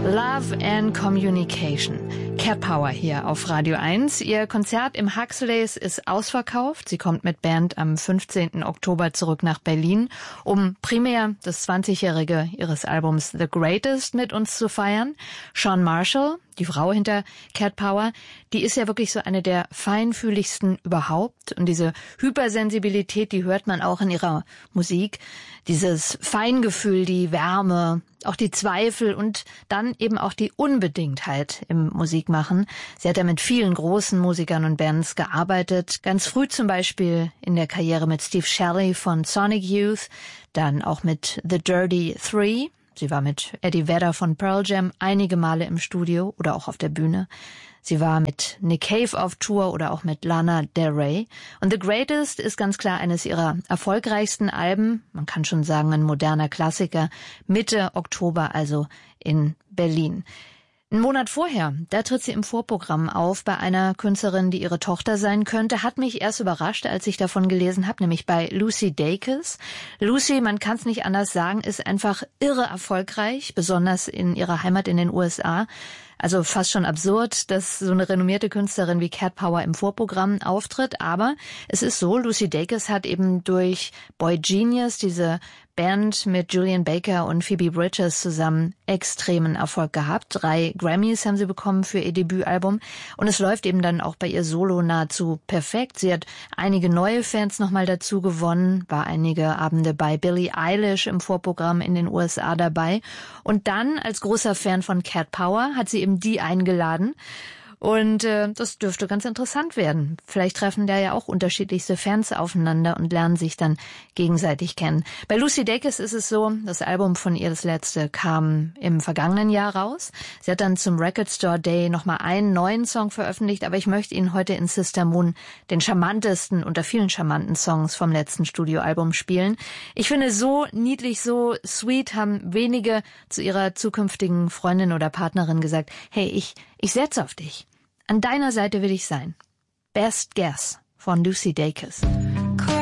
Love and Communication. Cat Power hier auf Radio 1. Ihr Konzert im Huxleys ist ausverkauft. Sie kommt mit Band am 15. Oktober zurück nach Berlin, um primär das 20-Jährige ihres Albums The Greatest mit uns zu feiern. Sean Marshall, die Frau hinter Cat Power, die ist ja wirklich so eine der feinfühligsten überhaupt. Und diese Hypersensibilität, die hört man auch in ihrer Musik. Dieses Feingefühl, die Wärme, auch die Zweifel und dann eben auch die Unbedingtheit im Musikmachen. Sie hat ja mit vielen großen Musikern und Bands gearbeitet. Ganz früh zum Beispiel in der Karriere mit Steve Shelley von Sonic Youth, dann auch mit The Dirty Three. Sie war mit Eddie Vedder von Pearl Jam einige Male im Studio oder auch auf der Bühne. Sie war mit Nick Cave auf Tour oder auch mit Lana Del Rey. Und The Greatest ist ganz klar eines ihrer erfolgreichsten Alben. Man kann schon sagen, ein moderner Klassiker. Mitte Oktober also in Berlin. Einen Monat vorher, da tritt sie im Vorprogramm auf bei einer Künstlerin, die ihre Tochter sein könnte. Hat mich erst überrascht, als ich davon gelesen habe, nämlich bei Lucy Dacus. Lucy, man kann es nicht anders sagen, ist einfach irre erfolgreich, besonders in ihrer Heimat in den USA. Also fast schon absurd, dass so eine renommierte Künstlerin wie Cat Power im Vorprogramm auftritt. Aber es ist so, Lucy Dacus hat eben durch Boy Genius, diese Band mit Julian Baker und Phoebe Bridgers zusammen, extremen Erfolg gehabt. 3 Grammys haben sie bekommen für ihr Debütalbum. Und es läuft eben dann auch bei ihr solo nahezu perfekt. Sie hat einige neue Fans nochmal dazu gewonnen, war einige Abende bei Billie Eilish im Vorprogramm in den USA dabei. Und dann, als großer Fan von Cat Power, hat sie eben die eingeladen. Und das dürfte ganz interessant werden. Vielleicht treffen da ja auch unterschiedlichste Fans aufeinander und lernen sich dann gegenseitig kennen. Bei Lucy Dacus ist es so, das Album von ihr, das letzte, kam im vergangenen Jahr raus. Sie hat dann zum Record Store Day nochmal einen neuen Song veröffentlicht, aber ich möchte Ihnen heute in Sister Moon den charmantesten unter vielen charmanten Songs vom letzten Studioalbum spielen. Ich finde, so niedlich, so sweet haben wenige zu ihrer zukünftigen Freundin oder Partnerin gesagt, hey, ich setze auf dich. An deiner Seite will ich sein. Best Guess von Lucy Dacus.